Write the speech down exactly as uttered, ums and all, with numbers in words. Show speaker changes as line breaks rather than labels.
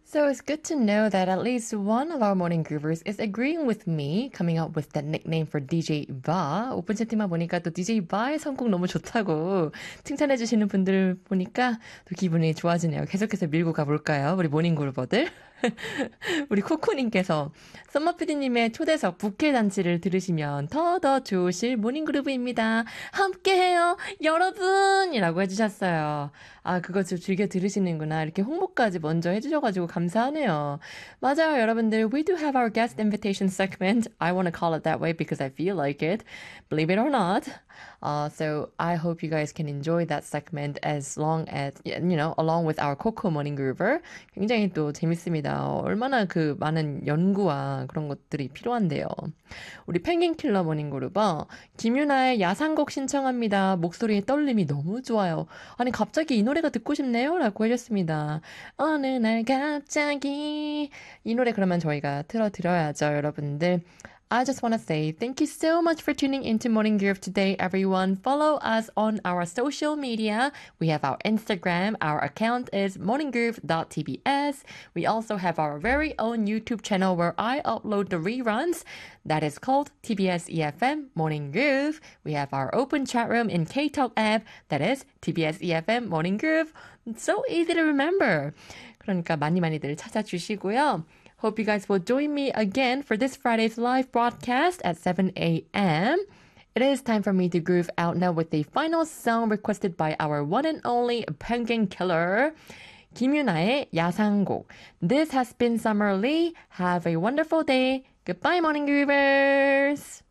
So it's good to know that at least one of our morning groovers is agreeing with me, coming up with that nickname for 디제이 바. 오픈 채팅만 보니까 또 디제이 바의 선곡 너무 좋다고 칭찬해주시는 분들 보니까 또 기분이 좋아지네요. 계속해서 밀고 가볼까요? 우리 모닝 그루버들. 우리 코코님께서 썸머피디님의 초대석 부캐 잔치를 들으시면 더 더 좋으실 모닝그루브입니다. 함께해요 여러분! 이라고 해주셨어요. 아 그거 좀 즐겨 들으시는구나. 이렇게 홍보까지 먼저 해주셔가지고 감사하네요. 맞아요 여러분들. We do have our guest invitation segment. I want to call it that way because I feel like it. Believe it or not. Uh, so I hope you guys can enjoy that segment as long as, you know, along with our Coco Morning Groover. 굉장히 또 재밌습니다. 얼마나 그 많은 연구와 그런 것들이 필요한데요. 우리 펭귄킬러 모닝 그루버 김유나의 야상곡 신청합니다. 목소리의 떨림이 너무 좋아요. 아니 갑자기 이 노래가 듣고 싶네요 라고 해줬습니다. 어느 날 갑자기 이 노래 그러면 저희가 틀어드려야죠 여러분들. I just want to say thank you so much for tuning into Morning Groove today, everyone. Follow us on our social media. We have our Instagram. Our account is morninggroove dot t b s. We also have our very own YouTube channel where I upload the reruns. That is called T B S E F M Morning Groove. We have our open chat room in K-Talk app. That is T B S E F M Morning Groove. It's so easy to remember. 그러니까 많이 많이들 찾아주시고요. Hope you guys will join me again for this Friday's live broadcast at seven a.m. It is time for me to groove out now with the final song requested by our one and only Penguin Killer, 김유나의 야상곡. This has been Summer Lee. Have a wonderful day. Goodbye, Morning Groovers!